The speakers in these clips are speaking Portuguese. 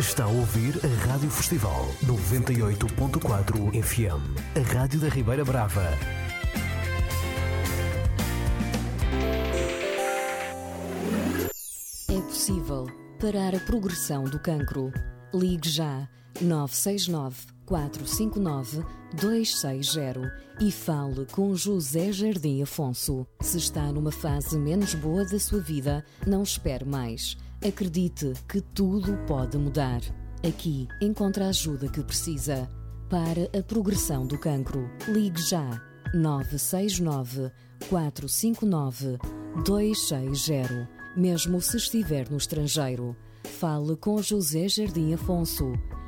Está a ouvir a Rádio Festival 98.4 FM, a Rádio da Ribeira Brava. É possível parar a progressão do cancro. Ligue já 969 459 260 e fale com José Jardim Afonso. Se está numa fase menos boa da sua vida, não espere mais. Acredite que tudo pode mudar. Aqui encontra a ajuda que precisa. Para a progressão do cancro, ligue já 969 459 260. Mesmo se estiver no estrangeiro, fale com José Jardim Afonso.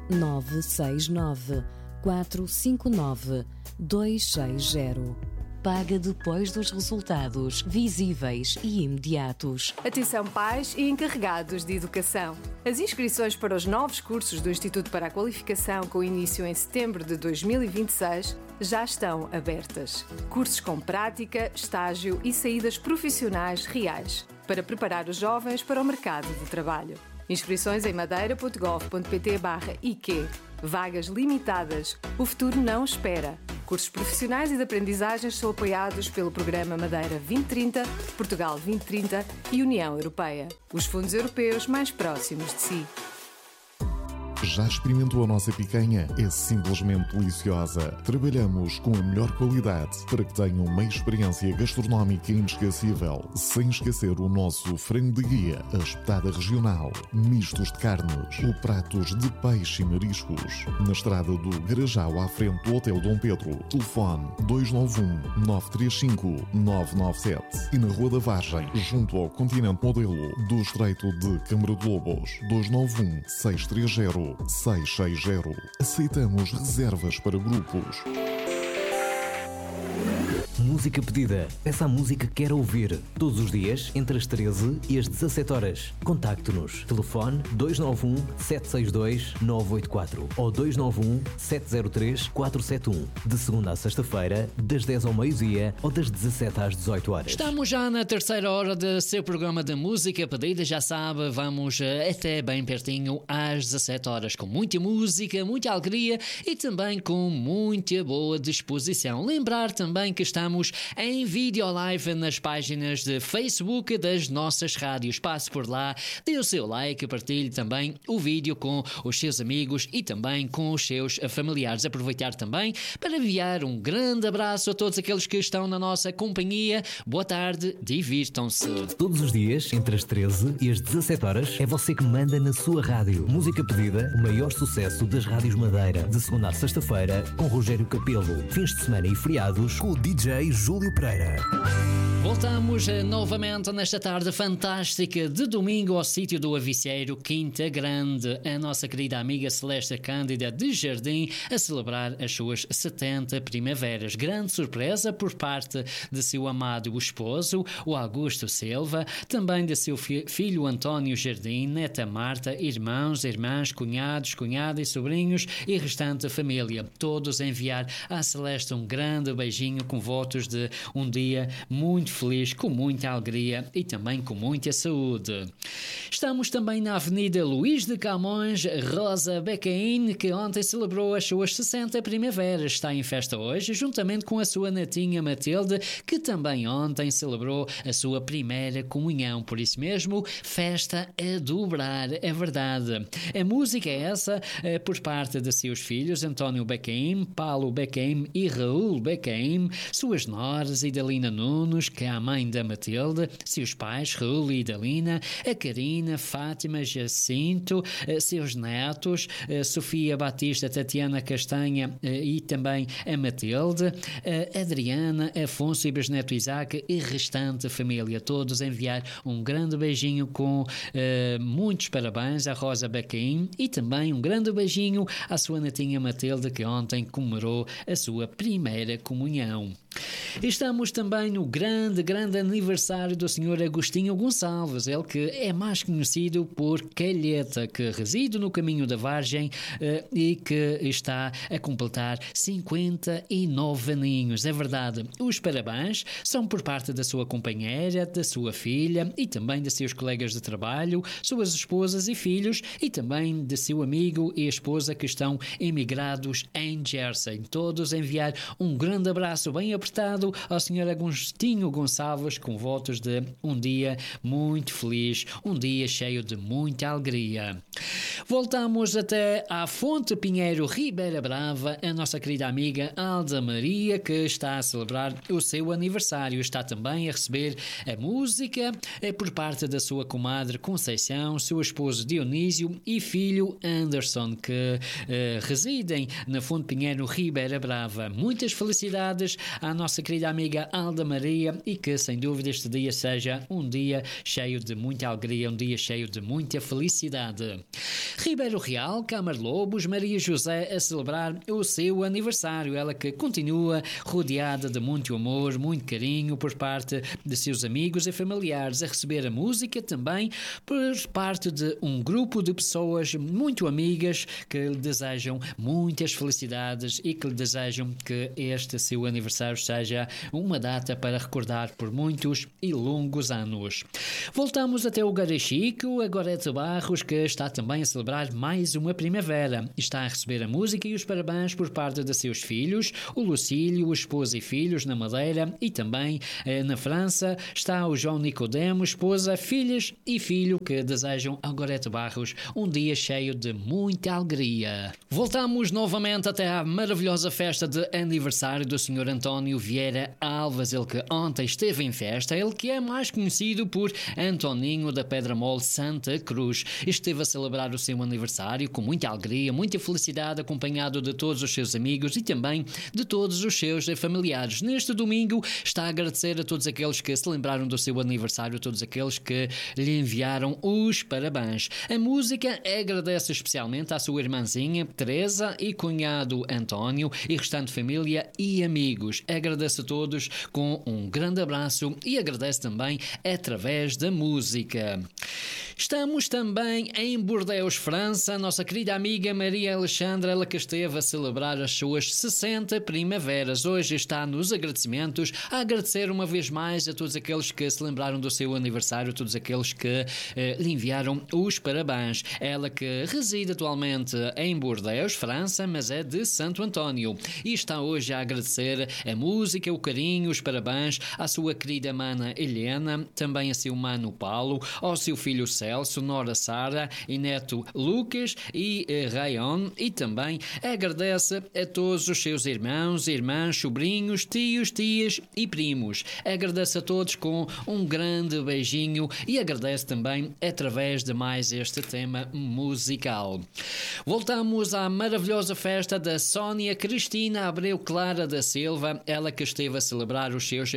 969 459 260. Paga depois dos resultados visíveis e imediatos. Atenção pais e encarregados de educação. As inscrições para os novos cursos do Instituto para a Qualificação, com início em setembro de 2026, já estão abertas. Cursos com prática, estágio e saídas profissionais reais, para preparar os jovens para o mercado de trabalho. Inscrições em madeira.gov.pt/IQ. Vagas limitadas. O futuro não espera. Cursos profissionais e de aprendizagens são apoiados pelo Programa Madeira 2030, Portugal 2030 e União Europeia. Os fundos europeus mais próximos de si. Já experimentou a nossa picanha? É simplesmente deliciosa. Trabalhamos com a melhor qualidade para que tenham uma experiência gastronómica inesquecível, sem esquecer o nosso frango de guia, a espetada regional, mistos de carnes ou pratos de peixe e mariscos. Na estrada do Garajal, à frente do Hotel Dom Pedro. Telefone 291 935 997 e na Rua da Vargem, junto ao Continente Modelo do Estreito de Câmara de Lobos. 291 630 660. Aceitamos reservas para grupos. Música pedida. Peça a música que quer ouvir. Todos os dias, entre as 13 e as 17 horas. Contacte-nos. Telefone 291 762 984 ou 291 703 471. De segunda a sexta-feira, das 10 ao meio-dia ou das 17 às 18 horas. Estamos já na terceira hora do seu programa de música pedida. Já sabe, vamos até bem pertinho às 17 horas. Com muita música, muita alegria e também com muita boa disposição. Lembrar também que estamos em vídeo live nas páginas de Facebook das nossas rádios. Passe por lá, dê o seu like, partilhe também o vídeo com os seus amigos e também com os seus familiares. Aproveitar também para enviar um grande abraço a todos aqueles que estão na nossa companhia. Boa tarde, divirtam-se. Todos os dias, entre as 13 e as 17 horas, é você que manda na sua rádio. Música pedida, o maior sucesso das rádios Madeira. De segunda a sexta-feira, com Rogério Capelo. Fins de semana e feriados, com o DJ Júlio Pereira. Voltamos novamente nesta tarde fantástica de domingo ao sítio do Avicieiro, Quinta Grande. A nossa querida amiga Celeste Cândida de Jardim a celebrar as suas 70 primaveras. Grande surpresa por parte de seu amado esposo, o Augusto Silva, também de seu filho António Jardim, neta Marta, irmãos, irmãs, cunhados, cunhadas, sobrinhos e restante família. Todos a enviar à Celeste um grande beijinho com votos de um dia muito feliz, com muita alegria e também com muita saúde. Estamos também na Avenida Luís de Camões. Rosa Becaín, que ontem celebrou as suas 60 primaveras, está em festa hoje, juntamente com a sua netinha Matilde, que também ontem celebrou a sua primeira comunhão. Por isso mesmo, festa a dobrar, é verdade. A música é essa por parte de seus filhos, António Becaim, Paulo Becaim e Raul Becaim, suas noras, Idalina Nunes, que é a mãe da Matilde, seus pais, Raul e Idalina, a Karina, Fátima, Jacinto, seus netos, Sofia Batista, Tatiana Castanha e também a Matilde, Adriana, Afonso e Bisneto Isaac e restante família. Todos enviar um grande beijinho com muitos parabéns à Rosa Becaim e também um grande beijinho à sua netinha Matilde, que ontem comemorou a sua primeira comunhão. Estamos também no grande aniversário do Sr. Agostinho Gonçalves, ele que é mais conhecido por Calheta, que reside no Caminho da Vargem e que está a completar 59 aninhos. É verdade, os parabéns são por parte da sua companheira, da sua filha e também de seus colegas de trabalho, suas esposas e filhos e também de seu amigo e esposa que estão emigrados em Jersey. Todos enviar um grande abraço bem apertado ao Sr. Agostinho Gonçalves com votos de um dia muito feliz, um dia cheio de muita alegria. Voltamos até à Fonte Pinheiro Ribeira Brava, a nossa querida amiga Alda Maria, que está a celebrar o seu aniversário. Está também a receber a música por parte da sua comadre Conceição, seu esposo Dionísio e filho Anderson, que residem na Fonte Pinheiro Ribeira Brava. Muitas felicidades à nossa querida amiga Alda Maria e que, sem dúvida, este dia seja um dia cheio de muita alegria, um dia cheio de muita felicidade. Ribeiro Real, Câmara Lobos, Maria José a celebrar o seu aniversário. Ela que continua rodeada de muito amor, muito carinho por parte de seus amigos e familiares, a receber a música também por parte de um grupo de pessoas muito amigas que lhe desejam muitas felicidades e que lhe desejam que este seu aniversário seja uma data para recordar por muitos e longos anos. Voltamos até o Garachico, a Gorete Barros, que está também a celebrar mais uma primavera. Está a receber a música e os parabéns por parte de seus filhos, o Lucílio, o esposo e filhos na Madeira e também na França está o João Nicodemo, esposa, filhas e filho que desejam ao Gorete Barros um dia cheio de muita alegria. Voltamos novamente até à maravilhosa festa de aniversário do Sr. António Vieira Alves, ele que ontem esteve em festa, ele que é mais conhecido por Antoninho da Pedra Mole Santa Cruz. Esteve a celebrar o seu aniversário com muita alegria, muita felicidade, acompanhado de todos os seus amigos e também de todos os seus familiares. Neste domingo está a agradecer a todos aqueles que se lembraram do seu aniversário, todos aqueles que lhe enviaram os parabéns. A música agradece especialmente à sua irmãzinha Teresa e cunhado António e restante família e amigos. Agradece a todos com um grande abraço e agradece também através da música. Estamos também em Bordeaux, França. Nossa querida amiga Maria Alexandra, ela que esteve a celebrar as suas 60 primaveras. Hoje está nos agradecimentos, a agradecer uma vez mais a todos aqueles que se lembraram do seu aniversário, todos aqueles que lhe enviaram os parabéns. Ela que reside atualmente em Bordeaux, França, mas é de Santo António. E está hoje a agradecer a música, o carinho, os parabéns à sua querida mana Helena, também a seu mano Paulo, ao seu filho Celso, nora Sara e neto Lucas e Rayon, e também agradece a todos os seus irmãos, irmãs, sobrinhos, tios, tias e primos. Agradece a todos com um grande beijinho e agradece também através de mais este tema musical. Voltamos à maravilhosa festa da Sónia Cristina Abreu Clara da Silva, ela que esteve a celebrar os seus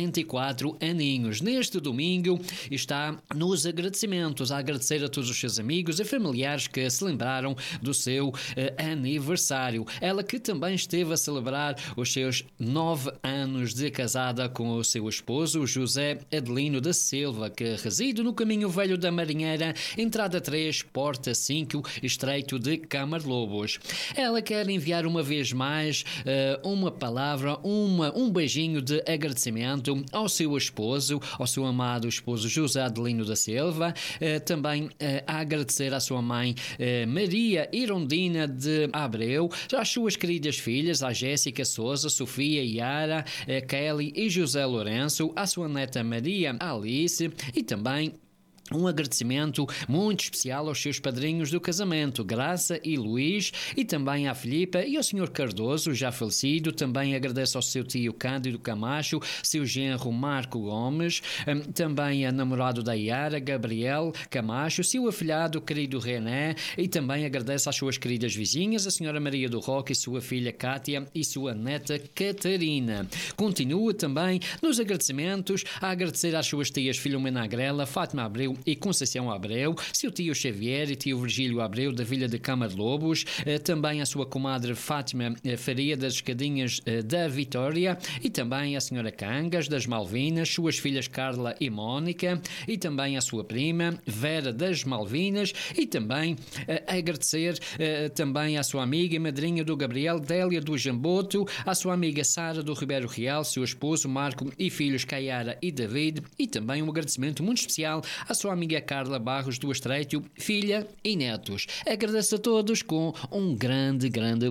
44 aninhos. Neste domingo está nos agradecimentos, a agradecer a todos os seus amigos e familiares que se lembraram do seu aniversário. Ela que também esteve a celebrar os seus 9 anos de casada com o seu esposo, José Adelino da Silva, que reside no Caminho Velho da Marinheira, entrada 3, porta 5, estreito de Câmara Lobos. Ela quer enviar uma vez mais uma palavra, um beijinho de agradecimento ao seu esposo, ao seu amado esposo José Adelino da Silva, também a agradecer à sua mãe Maria Irondina de Abreu, às suas queridas filhas, a Jéssica Souza, Sofia Yara, Kelly e José Lourenço, à sua neta Maria Alice e também um agradecimento muito especial aos seus padrinhos do casamento, Graça e Luís, e também à Filipa e ao Sr. Cardoso, já falecido. Também agradece ao seu tio Cândido Camacho, seu genro Marco Gomes, também a namorado da Yara, Gabriel Camacho, seu afilhado querido René, e também agradece às suas queridas vizinhas, a Sra. Maria do Roque e sua filha Cátia e sua neta Catarina. Continua também nos agradecimentos a agradecer às suas tias Filomena Agrela, Fátima Abreu e Conceição Abreu, seu tio Xavier e tio Virgílio Abreu da Vila de Cama de Lobos, também a sua comadre Fátima Faria das Escadinhas da Vitória e também a senhora Cangas das Malvinas, suas filhas Carla e Mónica e também a sua prima Vera das Malvinas e também agradecer também à sua amiga e madrinha do Gabriel, Délia do Jamboto, à sua amiga Sara do Ribeiro Real, seu esposo Marco e filhos Caiara e David, e também um agradecimento muito especial à sua amiga Carla Barros do Estreito, filha e netos. Agradeço a todos com um grande